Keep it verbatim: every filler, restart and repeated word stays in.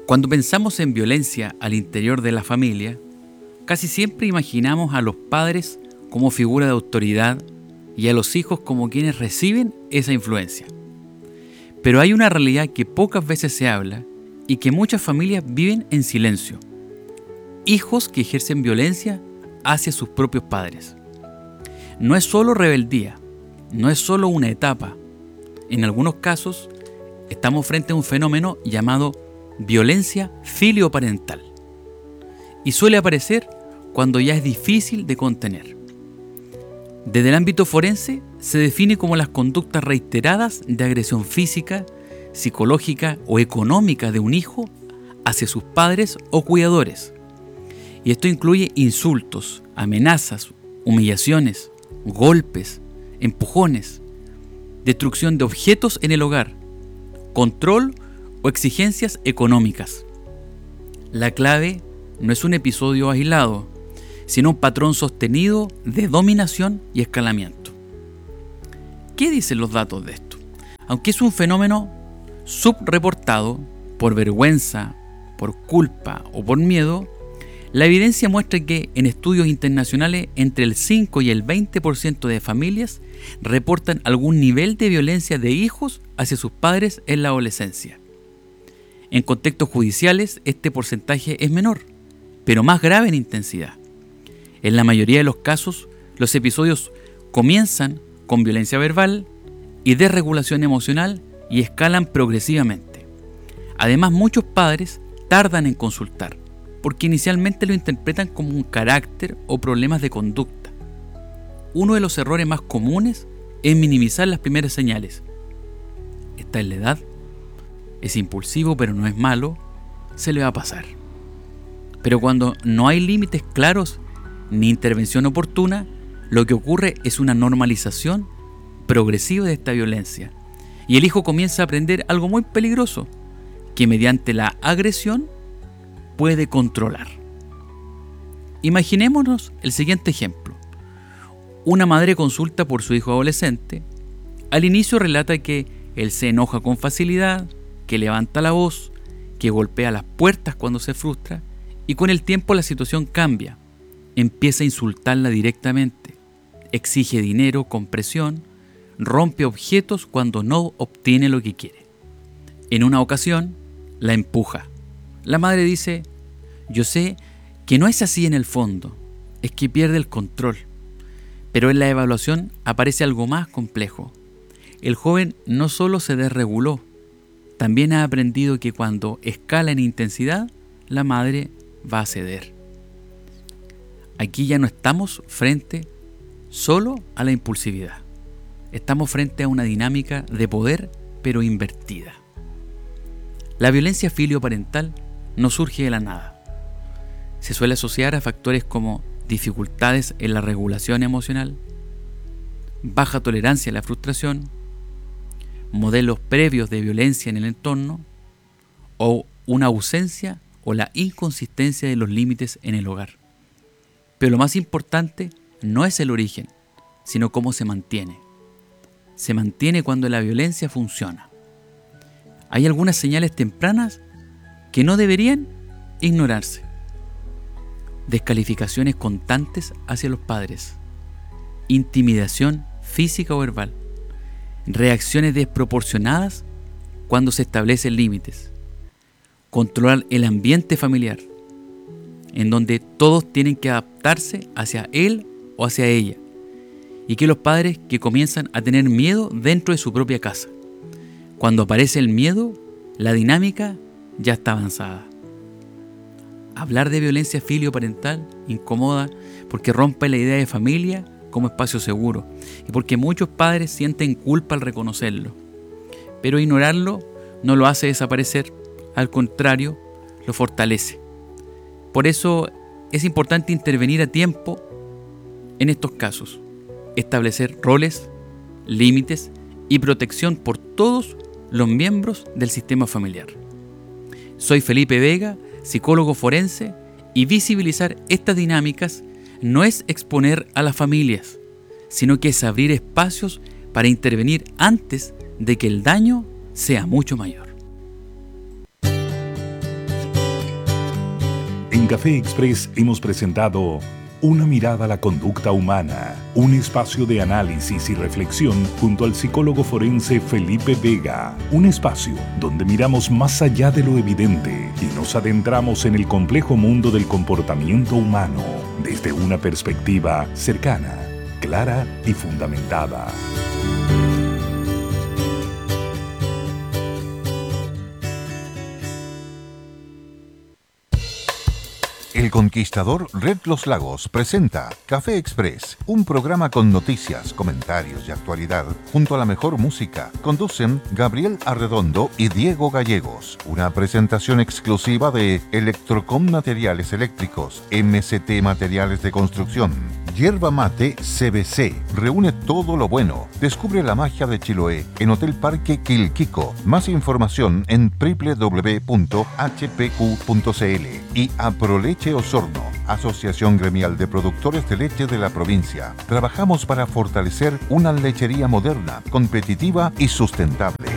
Cuando pensamos en violencia al interior de la familia, casi siempre imaginamos a los padres como figura de autoridad y a los hijos como quienes reciben esa influencia. Pero hay una realidad que pocas veces se habla y que muchas familias viven en silencio. Hijos que ejercen violencia hacia sus propios padres. No es solo rebeldía, no es solo una etapa. En algunos casos, estamos frente a un fenómeno llamado violencia filioparental. Y suele aparecer cuando ya es difícil de contener. Desde el ámbito forense se define como las conductas reiteradas de agresión física, psicológica o económica de un hijo hacia sus padres o cuidadores. Y esto incluye insultos, amenazas, humillaciones, golpes, empujones, destrucción de objetos en el hogar, control o exigencias económicas. La clave no es un episodio aislado, sino un patrón sostenido de dominación y escalamiento. ¿Qué dicen los datos de esto? Aunque es un fenómeno subreportado por vergüenza, por culpa o por miedo, la evidencia muestra que en estudios internacionales entre el cinco y el veinte por ciento de familias reportan algún nivel de violencia de hijos hacia sus padres en la adolescencia. En contextos judiciales este porcentaje es menor, pero más grave en intensidad. En la mayoría de los casos, los episodios comienzan con violencia verbal y desregulación emocional y escalan progresivamente. Además, muchos padres tardan en consultar, porque inicialmente lo interpretan como un carácter o problemas de conducta. Uno de los errores más comunes es minimizar las primeras señales. Está en la edad, es impulsivo pero no es malo, se le va a pasar. Pero cuando no hay límites claros ni intervención oportuna, lo que ocurre es una normalización progresiva de esta violencia. Y el hijo comienza a aprender algo muy peligroso, que mediante la agresión puede controlar. Imaginémonos el siguiente ejemplo. Una madre consulta por su hijo adolescente. Al inicio relata que él se enoja con facilidad, que levanta la voz, que golpea las puertas cuando se frustra, y con el tiempo la situación cambia. Empieza a insultarla directamente, exige dinero con presión, rompe objetos cuando no obtiene lo que quiere. En una ocasión, la empuja. La madre dice: yo sé que no es así en el fondo, es que pierde el control. Pero en la evaluación aparece algo más complejo. El joven no solo se desreguló, también ha aprendido que cuando escala en intensidad, la madre va a ceder. Aquí ya no estamos frente solo a la impulsividad. Estamos frente a una dinámica de poder, pero invertida. La violencia filioparental no surge de la nada. Se suele asociar a factores como dificultades en la regulación emocional, baja tolerancia a la frustración, modelos previos de violencia en el entorno o una ausencia o la inconsistencia de los límites en el hogar. Pero lo más importante no es el origen, sino cómo se mantiene. Se mantiene cuando la violencia funciona. Hay algunas señales tempranas que no deberían ignorarse. Descalificaciones constantes hacia los padres, intimidación física o verbal, reacciones desproporcionadas cuando se establecen límites, controlar el ambiente familiar, en donde todos tienen que adaptarse hacia él o hacia ella, y que los padres que comienzan a tener miedo dentro de su propia casa. Cuando aparece el miedo, la dinámica ya está avanzada. Hablar de violencia filioparental incomoda porque rompe la idea de familia como espacio seguro y porque muchos padres sienten culpa al reconocerlo. Pero ignorarlo no lo hace desaparecer, al contrario, lo fortalece. Por eso es importante intervenir a tiempo en estos casos, establecer roles, límites y protección por todos los miembros del sistema familiar. Soy Felipe Vega, psicólogo forense, y visibilizar estas dinámicas no es exponer a las familias, sino que es abrir espacios para intervenir antes de que el daño sea mucho mayor. En Café Express hemos presentado Una mirada a la conducta humana, un espacio de análisis y reflexión junto al psicólogo forense Felipe Vega. Un espacio donde miramos más allá de lo evidente y nos adentramos en el complejo mundo del comportamiento humano desde una perspectiva cercana, clara y fundamentada. El Conquistador Red Los Lagos presenta Café Express, un programa con noticias, comentarios y actualidad, junto a la mejor música. Conducen Gabriel Arredondo y Diego Gallegos. Una presentación exclusiva de Electrocom Materiales Eléctricos, M C T Materiales de Construcción, Yerba Mate C B C. Reúne todo lo bueno. Descubre la magia de Chiloé en Hotel Parque Quilquico. Más información en doble u doble u doble u punto h p q punto c l. Y Aproleche Osorno, Asociación Gremial de Productores de Leche de la provincia. Trabajamos para fortalecer una lechería moderna, competitiva y sustentable.